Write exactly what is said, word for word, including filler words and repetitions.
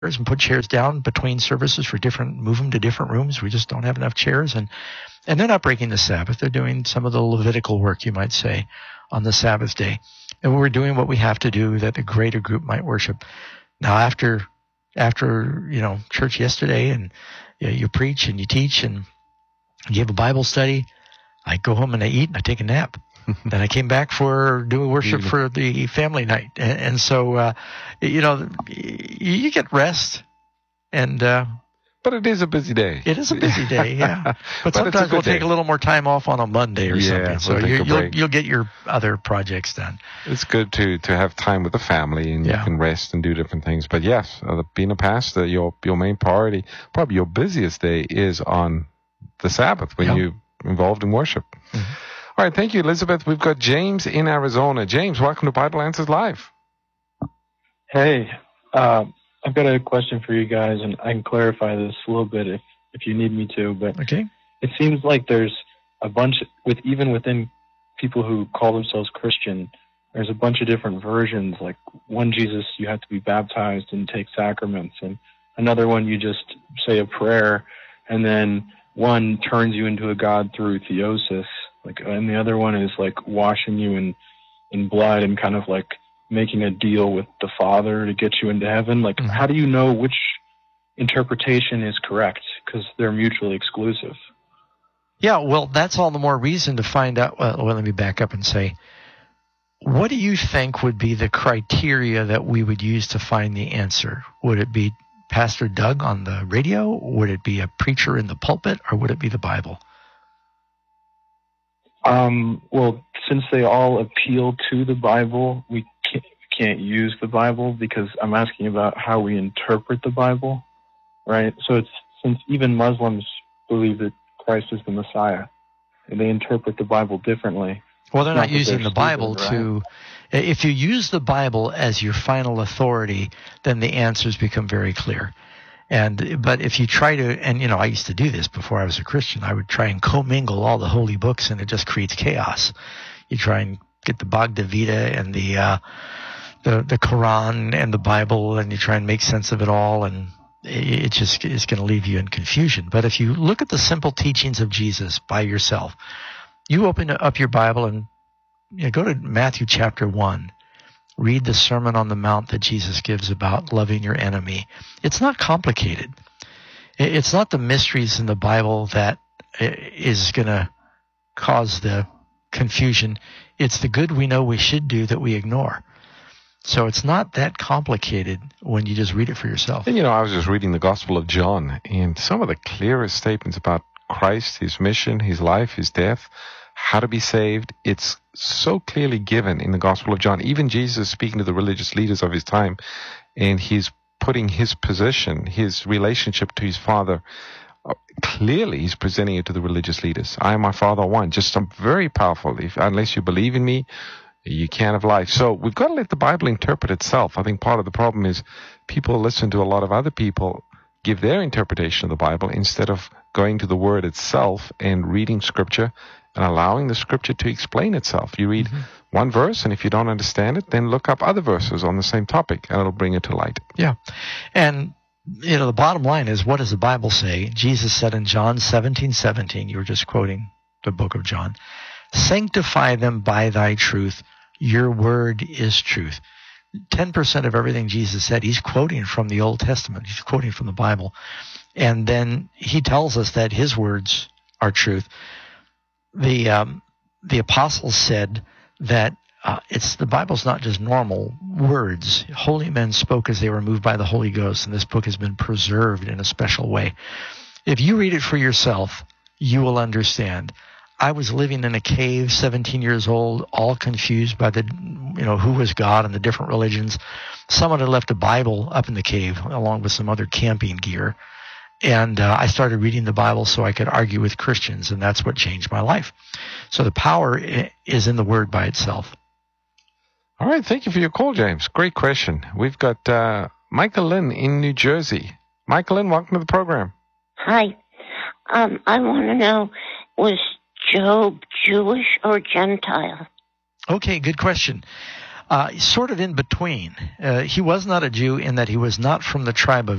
and put chairs down between services for different, move them to different rooms. We just don't have enough chairs. And, and they're not breaking the Sabbath. They're doing some of the Levitical work, you might say, on the Sabbath day. And we're doing what we have to do that the greater group might worship. Now, after, after, you know, church yesterday, and you, know, you preach and you teach and you have a Bible study, I go home and I eat and I take a nap. Then I came back for doing worship for the family night. And, and so, uh, you know, you, you get rest. And, uh, but it is a busy day. It is a busy day, yeah. But, but sometimes we'll day. take a little more time off on a Monday or yeah, something. So we'll you, you'll, you'll get your other projects done. It's good to, to have time with the family, and yeah. you can rest and do different things. But yes, uh, being a pastor, your, your main priority, probably your busiest day is on the Sabbath when yeah. you're involved in worship. Mm-hmm. All right, thank you, Elizabeth. We've got James in Arizona. James, welcome to Bible Answers Live. Hey, uh, I've got a question for you guys, and I can clarify this a little bit if, if you need me to. But okay. It seems like there's a bunch, with even within people who call themselves Christian, there's a bunch of different versions. Like one Jesus, you have to be baptized and take sacraments, and another one you just say a prayer, and then one turns you into a god through theosis. Like, and the other one is like washing you in, in blood and kind of like making a deal with the Father to get you into heaven. Like, mm-hmm. how do you know which interpretation is correct? Because they're mutually exclusive. Yeah, well, that's all the more reason to find out. Well, well, let me back up and say, what do you think would be the criteria that we would use to find the answer? Would it be Pastor Doug on the radio? Would it be a preacher in the pulpit? Or would it be the Bible? Um, well, since they all appeal to the Bible, we can't, can't use the Bible, because I'm asking about how we interpret the Bible, right? So it's, since even Muslims believe that Christ is the Messiah, and they interpret the Bible differently. Well, they're not, not using they're the Bible stupid, to, right? If you use the Bible as your final authority, then the answers become very clear. And, but if you try to, and you know, I used to do this before I was a Christian, I would try and commingle all the holy books, and it just creates chaos. You try and get the Bhagavad Gita and the, uh, the, the Quran and the Bible, and you try and make sense of it all, and it, it just is going to leave you in confusion. But if you look at the simple teachings of Jesus by yourself, you open up your Bible and you know, go to Matthew chapter one. Read the Sermon on the Mount that Jesus gives about loving your enemy. It's not complicated. It's not the mysteries in the Bible that is going to cause the confusion. It's the good we know we should do that we ignore. So it's not that complicated when you just read it for yourself. And, you know, I was just reading the Gospel of John, and some of the clearest statements about Christ, his mission, his life, his death, how to be saved, it's so clearly given in the Gospel of John. Even Jesus speaking to the religious leaders of his time, and he's putting his position, his relationship to his Father, uh, clearly he's presenting it to the religious leaders. I and my Father are one. Just some very powerful. If, unless you believe in me, you can't have life. So we've got to let the Bible interpret itself. I think part of the problem is people listen to a lot of other people give their interpretation of the Bible instead of going to the Word itself and reading Scripture and allowing the Scripture to explain itself. You read mm-hmm. one verse, and if you don't understand it, then look up other verses on the same topic, and it'll bring it to light. Yeah. And, you know, the bottom line is, what does the Bible say? Jesus said in John seventeen seventeen, you were just quoting the book of John, sanctify them by thy truth. Your word is truth. ten percent of everything Jesus said, he's quoting from the Old Testament. He's quoting from the Bible. And then he tells us that his words are truth. The um, the apostles said that uh, it's the Bible's not just normal words. Holy men spoke as they were moved by the Holy Ghost, and this book has been preserved in a special way. If you read it for yourself, you will understand. I was living in a cave, seventeen years old, all confused by the, you know, who was God and the different religions. Someone had left a Bible up in the cave along with some other camping gear. And uh, I started reading the Bible so I could argue with Christians, and that's what changed my life. So the power is in the Word by itself. All right. Thank you for your call, James. Great question. We've got uh, Michael Lynn in New Jersey. Michael Lynn, welcome to the program. Hi. Um, I want to know, was Job Jewish or Gentile? Okay, good question. uh, sort of in between. Uh, he was not a Jew in that he was not from the tribe of